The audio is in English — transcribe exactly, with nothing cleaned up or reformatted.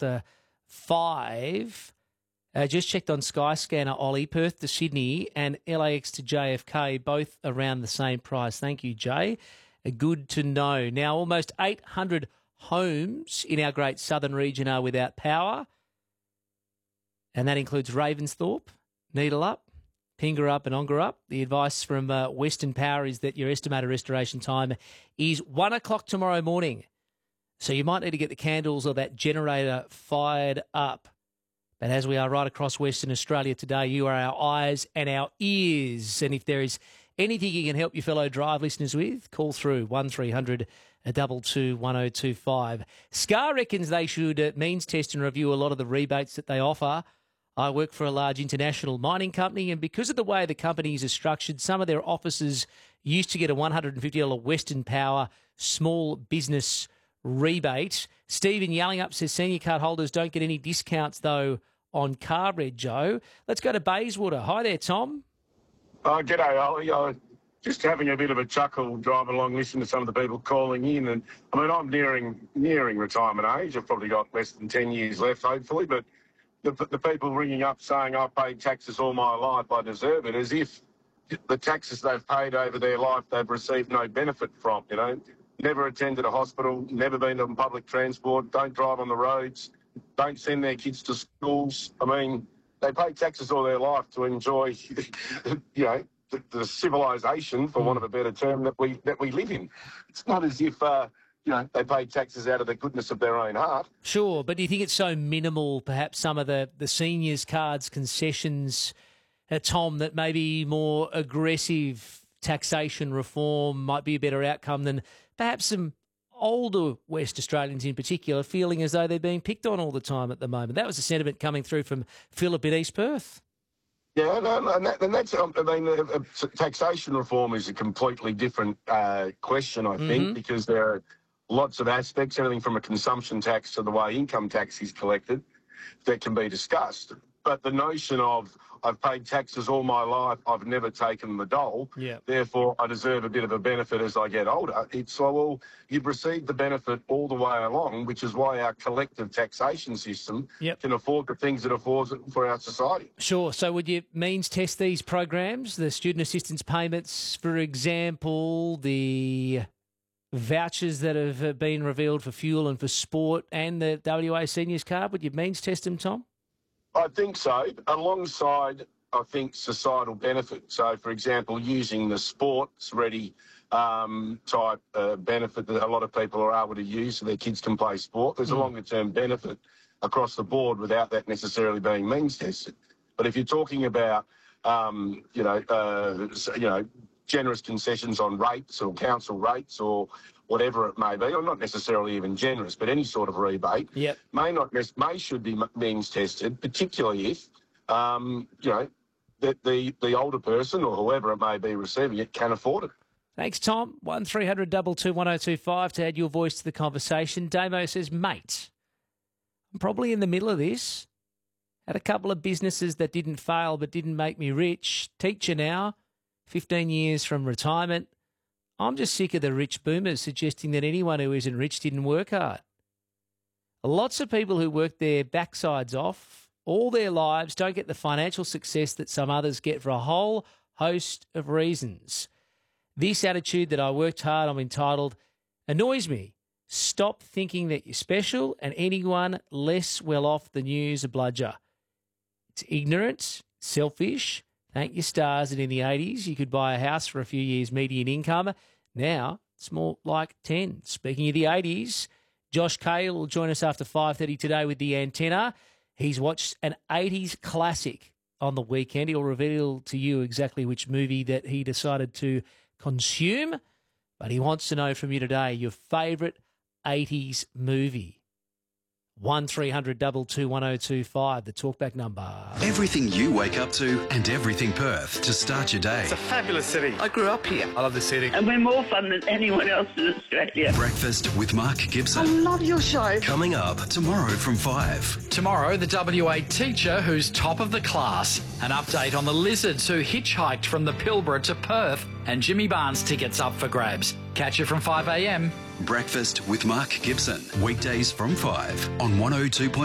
after five. Uh, just checked on Skyscanner, Ollie, Perth to Sydney and L A X to J F K, both around the same price. Thank you, Jay. Uh, good to know. Now, almost eight hundred homes in our great southern region are without power, and that includes Ravensthorpe, Needle Pingerup and Ongerup. The advice from uh, Western Power is that your estimated restoration time is one o'clock tomorrow morning. So you might need to get the candles or that generator fired up. But as we are right across Western Australia today, you are our eyes and our ears. And if there is anything you can help your fellow Drive listeners with, call through one three hundred two two one oh two five. Scar reckons they should uh, means test and review a lot of the rebates that they offer. I work for a large international mining company, and because of the way the companies are structured, some of their offices used to get a one hundred fifty dollars Western Power small business rebate. Stephen Yellingup says senior card holders don't get any discounts, though, on car red, Joe. Let's go to Bayswater. Hi there, Tom. Oh, g'day, Ollie. Uh, just having a bit of a chuckle driving along, listening to some of the people calling in. And I mean, I'm nearing nearing retirement age. I've probably got less than ten years left, hopefully. But the, the people ringing up saying, I've paid taxes all my life, I deserve it, as if the taxes they've paid over their life they've received no benefit from, you know. Never attended a hospital, never been on public transport, don't drive on the roads, don't send their kids to schools. I mean, they pay taxes all their life to enjoy, you know, the, the civilisation, for want of a better term, that we that we live in. It's not as if, uh, you know, they pay taxes out of the goodness of their own heart. Sure, but do you think it's so minimal, perhaps some of the, the seniors' cards concessions, uh, Tom, that maybe more aggressive taxation reform might be a better outcome than perhaps some older West Australians in particular feeling as though they're being picked on all the time at the moment? That was a sentiment coming through from Philip in East Perth. Yeah, no, no, and, that, and that's, I mean, uh, uh, taxation reform is a completely different uh, question, I think, mm-hmm. because there are lots of aspects, everything from a consumption tax to the way income tax is collected, that can be discussed. But the notion of I've paid taxes all my life, I've never taken the dole, yeah. therefore I deserve a bit of a benefit as I get older. It's like, well, you've received the benefit all the way along, which is why our collective taxation system yep. can afford the things it affords for our society. Sure. So would you means test these programs, the student assistance payments, for example, the vouchers that have been revealed for fuel and for sport, and the W A Seniors Card? Would you means test them, Tom? I think so, alongside, I think, societal benefit. So, for example, using the sports ready um, type uh, benefit that a lot of people are able to use so their kids can play sport. There's mm. a longer-term benefit across the board without that necessarily being means tested. But if you're talking about, um, you know, uh, you know, generous concessions on rates or council rates or whatever it may be, or not necessarily even generous, but any sort of rebate, yep. may not may should be means tested, particularly if um, you know that the the older person or whoever it may be receiving it can afford it. Thanks, Tom. One three hundred double two one oh two five to add your voice to the conversation. Damo says, mate, I'm probably in the middle of this. Had a couple of businesses that didn't fail but didn't make me rich. Teacher now, fifteen years from retirement. I'm just sick of the rich boomers suggesting that anyone who isn't rich didn't work hard. Lots of people who work their backsides off all their lives don't get the financial success that some others get for a whole host of reasons. This attitude that I worked hard, I'm entitled, annoys me. Stop thinking that you're special and anyone less well off than you is a bludger. It's ignorant, selfish. Thank your stars that in the eighties you could buy a house for a few years' median income. Now it's more like ten. Speaking of the eighties, Josh Cale will join us after five thirty today with The Antenna. He's watched an eighties classic on the weekend. He'll reveal to you exactly which movie that he decided to consume, but he wants to know from you today your favourite eighties movie. one three hundred two two one oh two five, the talkback number. Everything you wake up to and everything Perth to start your day. It's a fabulous city. I grew up here. I love the city. And we're more fun than anyone else in Australia. Breakfast with Mark Gibson. I love your show. Coming up tomorrow from five. Tomorrow, the W A teacher who's top of the class. An update on the lizards who hitchhiked from the Pilbara to Perth, and Jimmy Barnes tickets up for grabs. Catch you from five a m. Breakfast with Mark Gibson. Weekdays from five on one oh two point